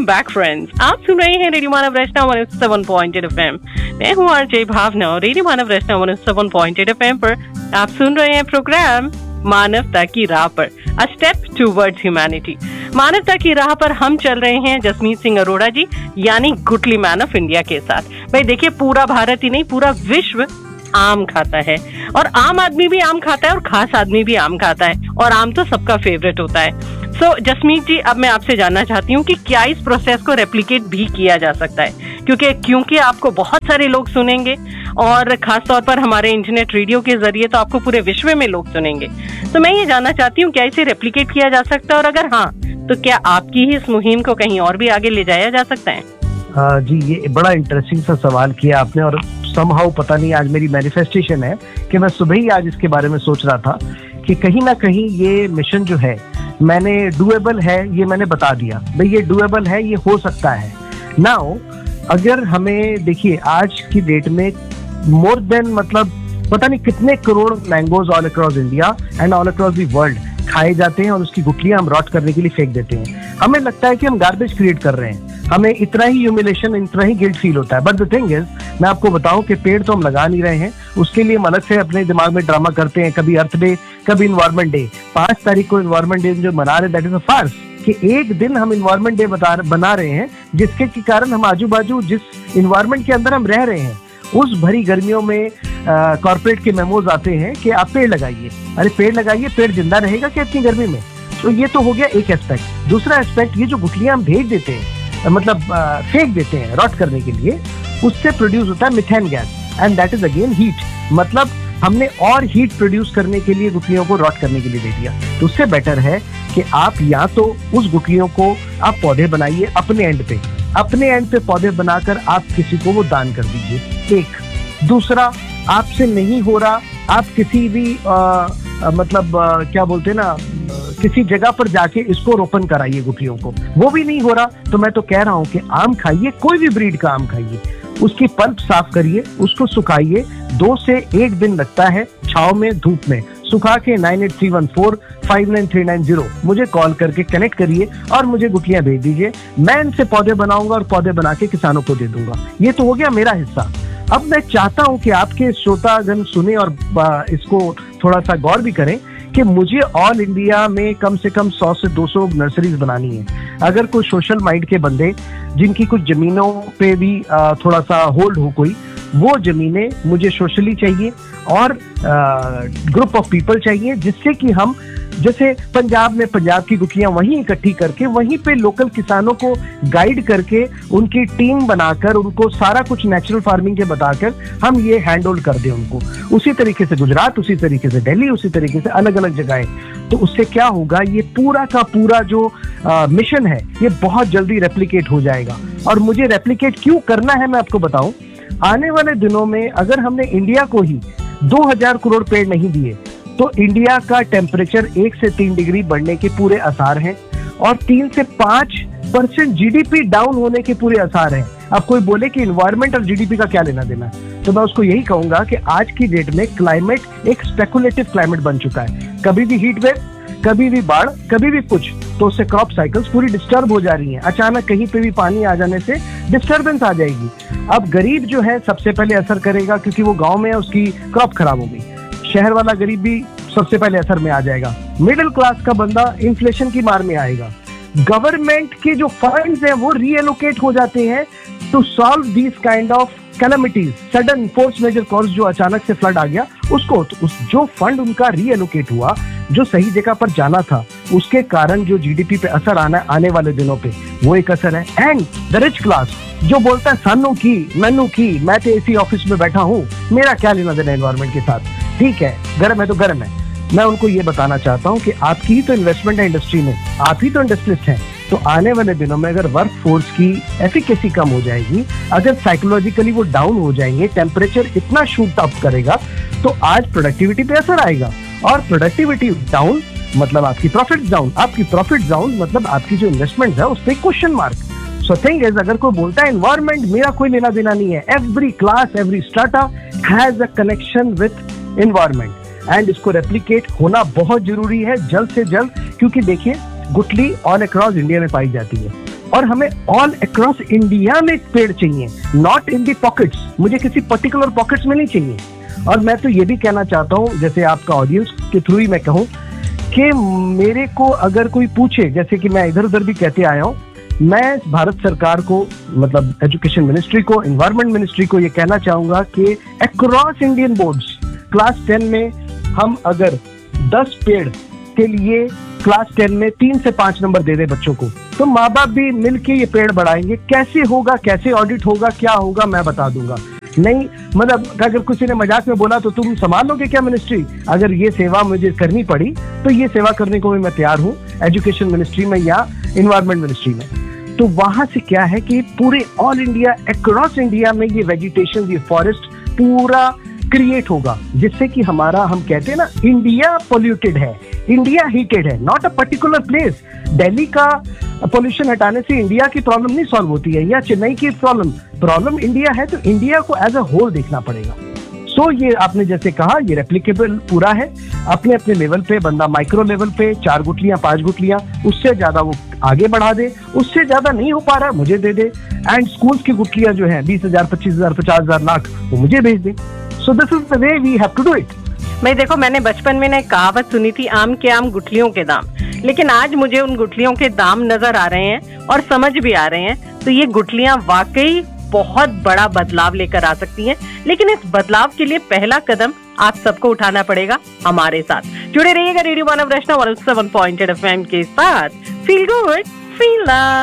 Back friends, आप सुन रहे हैं रेडियो मानव रचना 107.8 FM। मैं हूँ आरजे भावना और रेडियो मानव रचना 107.8 FM पर आप सुन रहे हैं प्रोग्राम मानवता की राह पर, अ स्टेप टूवर्ड्स ह्यूमैनिटी। मानवता की राह पर हम चल रहे हैं जसमीत सिंह अरोड़ा जी यानी गुटली मैन ऑफ इंडिया के साथ। भाई देखिए, पूरा भारत ही नहीं, पूरा विश्व आम खाता है और आम आदमी भी आम खाता है और खास आदमी भी आम खाता है और आम तो सबका फेवरेट होता है। सो जसमीत जी, अब मैं आपसे जानना चाहती हूँ कि क्या इस प्रोसेस को रेप्लिकेट भी किया जा सकता है, क्योंकि आपको बहुत सारे लोग सुनेंगे और खास तौर पर हमारे इंटरनेट रेडियो के जरिए तो आपको पूरे विश्व में लोग सुनेंगे। तो मैं ये जानना चाहती हूँ, क्या इसे रेप्लिकेट किया जा सकता है और अगर हाँ तो क्या आपकी ही इस मुहिम को कहीं और भी आगे ले जाया जा सकता है? जी, ये बड़ा इंटरेस्टिंग सा सवाल किया आपने और समहाउ पता नहीं आज मेरी मैनिफेस्टेशन है कि मैं सुबह ही आज इसके बारे में सोच रहा था कि कहीं ना कहीं ये मिशन जो है मैंने डुएबल है, ये मैंने बता दिया भाई, ये डुएबल है, ये हो सकता है। नाउ अगर हमें देखिए आज की डेट में मोर देन मतलब पता नहीं कितने crore mangoes all across India and all across the world खाए जाते हैं और उसकी गुठलियां हम रॉट करने के लिए फेंक देते हैं। हमें लगता है कि हम गार्बेज क्रिएट कर रहे हैं, हमें इतना ही ह्यूमिलेशन, इतना ही गिल्ट फील होता है। बट द थिंग इज, मैं आपको बताऊं कि पेड़ तो हम लगा नहीं रहे हैं, उसके लिए हम अलग से अपने दिमाग में ड्रामा करते हैं, कभी अर्थ डे, कभी इन्वायरमेंट डे। 5 तारीख को इन्वायरमेंट डे जो मना रहे, दैट इज अ फार्स कि एक दिन हम इन्वायरमेंट डे बना रहे हैं जिसके के कारण हम आजू बाजू जिस इन्वायरमेंट के अंदर हम रह रहे हैं उस भरी गर्मियों में कॉर्पोरेट के मेमोज आते हैं कि आप पेड़ लगाइए। अरे पेड़ लगाइए, पेड़ जिंदा रहेगा क्या इतनी गर्मी में? तो ये तो हो गया एक एस्पेक्ट। दूसरा एस्पेक्ट, ये जो गुठलियां हम भेज देते हैं, मतलब फेंक देते हैं रॉट करने के लिए, उससे प्रोड्यूस होता है methane gas and that is again heat. मतलब हमने और हीट प्रोड्यूस करने के लिए गुठलियों को रॉट करने के लिए दे दिया। तो उससे बेटर है कि आप या तो उस गुठलियों को आप पौधे बनाइए अपने एंड पे पौधे बनाकर आप किसी को वो दान कर दीजिए। एक दूसरा, आपसे नहीं हो रहा, आप किसी भी क्या बोलते हैं ना, किसी जगह पर जाके इसको रोपण कराइए गुठलियों को। वो भी नहीं हो रहा तो मैं तो कह रहा हूँ कि आम खाइए, कोई भी ब्रीड का आम खाइए, उसकी पल्प साफ करिए, उसको सुखाइए। 2 से 1 दिन लगता है छाव में, धूप में सुखा के 9831459390 मुझे कॉल करके कनेक्ट करिए और मुझे गुठलियां भेज दीजिए। मैं इनसे पौधे बनाऊंगा और पौधे बना के किसानों को दे दूंगा। ये तो हो गया मेरा हिस्सा। अब मैं चाहता हूं कि आपके श्रोतागण सुने और इसको थोड़ा सा गौर भी करें कि मुझे ऑल इंडिया में कम से कम 100 से 200 नर्सरीज बनानी है। अगर कोई सोशल माइंड के बंदे जिनकी कुछ जमीनों पे भी थोड़ा सा होल्ड हो कोई, वो जमीनें मुझे सोशली चाहिए और ग्रुप ऑफ पीपल चाहिए, जिससे कि हम जैसे पंजाब में पंजाब की गुठलियां वहीं इकट्ठी करके वहीं पे लोकल किसानों को गाइड करके उनकी टीम बनाकर उनको सारा कुछ नेचुरल फार्मिंग के बताकर हम ये हैंड होल्ड कर दें उनको। उसी तरीके से गुजरात, उसी तरीके से दिल्ली, उसी तरीके से अलग अलग जगहें। तो उससे क्या होगा, ये पूरा का पूरा जो मिशन है ये बहुत जल्दी रेप्लिकेट हो जाएगा। और मुझे रेप्लिकेट क्यों करना है मैं आपको बताऊं। आने वाले दिनों में अगर हमने इंडिया को ही 2000 करोड़ पेड़ नहीं दिए तो इंडिया का टेम्परेचर 1 से 3 डिग्री बढ़ने के पूरे आसार हैं और 3 से 5% जीडीपी डाउन होने के पूरे आसार हैं। अब कोई बोले कि इन्वायरमेंट और जीडीपी का क्या लेना देना, तो मैं उसको यही कहूंगा कि आज की डेट में क्लाइमेट एक स्पेकुलेटिव क्लाइमेट बन चुका है। कभी भी हीट वेव, कभी भी बाढ़, कभी भी कुछ, तो उससे क्रॉप साइकिल्स पूरी डिस्टर्ब हो जा रही हैं। अचानक कहीं पे भी पानी आ जाने से डिस्टर्बेंस आ जाएगी। अब गरीब जो है सबसे पहले असर करेगा क्योंकि वो गाँव में उसकी क्रॉप खराब हो गई। शहर वाला गरीब भी सबसे पहले असर में आ जाएगा। मिडिल क्लास का बंदा इन्फ्लेशन की मार में आएगा। गवर्नमेंट के जो फंड्स हैं वो रीएलोकेट हो जाते हैं to solve these kind of calamities, sudden force major cause, जो अचानक से फ्लड आ गया उसको, तो जो फंड उनका रीएलोकेट हुआ, जो सही जगह पर जाना था, उसके कारण जो जीडीपी पे असर आने वाले दिनों पे वो एक असर है। एंड द रिच क्लास जो बोलता है सानू की मैनू की, मैं तो एसी ऑफिस में बैठा हूँ, मेरा क्या लेना देना एनवायरमेंट के साथ, ठीक है गर्म है तो गर्म है। मैं उनको ये बताना चाहता हूँ कि आपकी ही तो इन्वेस्टमेंट है इंडस्ट्री में, आप ही तो इंडस्ट्रियलिस्ट हैं। तो आने वाले दिनों में अगर वर्क फोर्स की एफिकेसी कम हो जाएगी, अगर साइकोलॉजिकली वो डाउन हो जाएंगे, टेम्परेचर इतना शूट अप करेगा तो आज प्रोडक्टिविटी पे असर आएगा। और प्रोडक्टिविटी डाउन मतलब आपकी प्रॉफिट डाउन, आपकी प्रॉफिट डाउन मतलब आपकी जो इन्वेस्टमेंट है उस पर question mark. So thing is, अगर कोई बोलता है एनवायरमेंट मेरा कोई लेना देना नहीं है, every class every strata has a connection with environment and इसको रेप्लिकेट होना बहुत जरूरी है जल्द से जल्द। क्योंकि देखिए गुठली ऑल अक्रॉस इंडिया में पाई जाती है, और हमें ऑल अक्रॉस इंडिया में पेड़ चाहिए, नॉट इन दी पॉकेट्स। मुझे किसी पर्टिकुलर पॉकेट्स में नहीं चाहिए। और मैं तो ये भी कहना चाहता हूँ, जैसे आपका ऑडियंस के थ्रू ही मैं कहूँ कि मेरे को अगर कोई पूछे, जैसे कि मैं इधर उधर भी कहते आया हूँ, मैं भारत सरकार को, मतलब एजुकेशन मिनिस्ट्री को, एनवायरमेंट मिनिस्ट्री को ये कहना चाहूंगा कि अक्रॉस इंडियन बोर्ड्स क्लास 10 में हम अगर 10 पेड़ के लिए क्लास 10 में 3 से 5 नंबर दे दे बच्चों को, तो माँ बाप भी मिलके ये पेड़ बढ़ाएंगे। कैसे होगा, कैसे ऑडिट होगा, क्या होगा, मैं बता दूंगा। नहीं मतलब अगर किसी ने मजाक में बोला तो तुम संभाल लोगे क्या मिनिस्ट्री? अगर ये सेवा मुझे करनी पड़ी तो ये सेवा करने को भी मैं तैयार हूँ, एजुकेशन मिनिस्ट्री में या एनवायरमेंट मिनिस्ट्री में। तो वहां से क्या है कि पूरे ऑल इंडिया, अक्रॉस इंडिया में ये वेजिटेशन, ये फॉरेस्ट पूरा क्रिएट होगा, जिससे कि हमारा, हम कहते हैं ना, इंडिया पोल्यूटेड है, इंडिया हीटेड है, not a particular place. Delhi का पोल्यूशन हटाने से इंडिया की प्रॉब्लम नहीं सॉल्व होती है, या चेन्नई की प्रॉब्लम इंडिया है, तो इंडिया को एज अ होल देखना पड़ेगा। सो ये आपने जैसे कहा, ये रेप्लिकेबल पूरा है, अपने अपने लेवल पे बंदा माइक्रो लेवल पे 4 गुठलियां 5 गुठलियां, उससे ज्यादा वो आगे बढ़ा दे, उससे ज्यादा नहीं हो पा रहा मुझे दे दे। एंड स्कूल्स की गुठलियां जो है 20,000 25,000 50,000 लाख, वो मुझे भेज दे। So this is the way we have to do it. भाई देखो, मैंने बचपन में एक कहावत सुनी थी, आम के आम गुठलियों के दाम, लेकिन आज मुझे उन गुठलियों के दाम नजर आ रहे हैं और समझ भी आ रहे हैं। तो ये गुठलियां वाकई बहुत बड़ा बदलाव लेकर आ सकती हैं, लेकिन इस बदलाव के लिए पहला कदम आप सबको उठाना पड़ेगा हमारे साथ। जुड़े रहिएगा रेडियो मानव रचना 107.8 FM के साथ। Feel good, feel love.